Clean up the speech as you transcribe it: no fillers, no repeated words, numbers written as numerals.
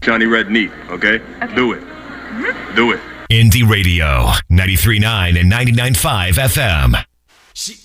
Johnny Red Neat, okay? Do it. Do it. Indie Radio, 93.9 and 99.5 FM.